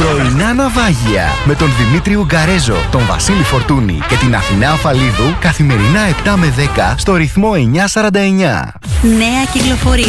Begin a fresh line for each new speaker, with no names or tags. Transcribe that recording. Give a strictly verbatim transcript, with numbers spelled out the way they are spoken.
Πρωινά ναυάγια με τον Δημήτρη Ουγγαρέζο, τον Βασίλη Φορτούνη και την Αθηνά Αφαλίδου καθημερινά επτά με δέκα στο ρυθμό εννιακόσια σαράντα εννιά.
Νέα κυκλοφορία.